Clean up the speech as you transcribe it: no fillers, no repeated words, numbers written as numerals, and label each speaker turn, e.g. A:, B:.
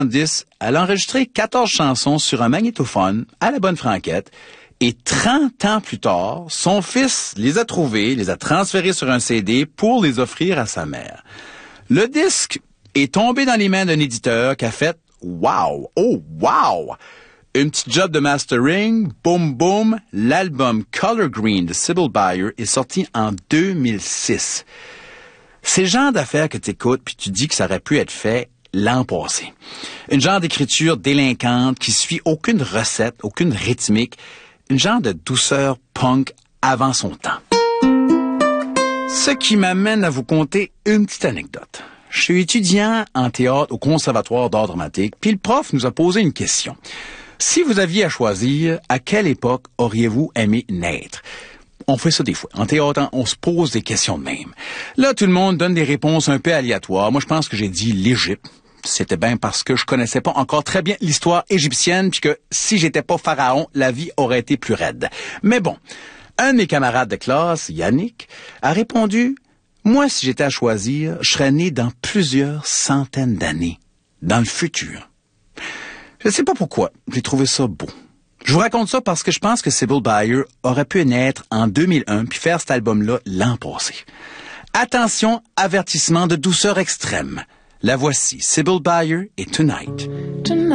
A: Elle a enregistré 14 chansons sur un magnétophone à la bonne franquette. Et 30 ans plus tard, son fils les a trouvés, les a transférés sur un CD pour les offrir à sa mère. Le disque est tombé dans les mains d'un éditeur qui a fait « Wow! Oh, wow! » Une petite job de mastering, boum boum, l'album Color Green de Sybil Bayer est sorti en 2006. C'est le genre d'affaires que tu écoutes puis tu dis que ça aurait pu être fait l'an passé. Une genre d'écriture délinquante qui suit aucune recette, aucune rythmique, une genre de douceur punk avant son temps. Ce qui m'amène à vous conter une petite anecdote. Je suis étudiant en théâtre au Conservatoire d'art dramatique, puis le prof nous a posé une question. Si vous aviez à choisir, à quelle époque auriez-vous aimé naître? On fait ça des fois. En théâtre, on se pose des questions de même. Là, tout le monde donne des réponses un peu aléatoires. Moi, je pense que j'ai dit l'Égypte. C'était bien parce que je connaissais pas encore très bien l'histoire égyptienne, puis que si j'étais pas pharaon, la vie aurait été plus raide. Mais bon, un de mes camarades de classe, Yannick, a répondu « Moi, si j'étais à choisir, je serais né dans plusieurs centaines d'années, dans le futur. » Je sais pas pourquoi, j'ai trouvé ça beau. Je vous raconte ça parce que je pense que Sybil Bayer aurait pu naître en 2001 puis faire cet album-là l'an passé. Attention, avertissement de douceur extrême. La voici, Sybil Bayer et Tonight.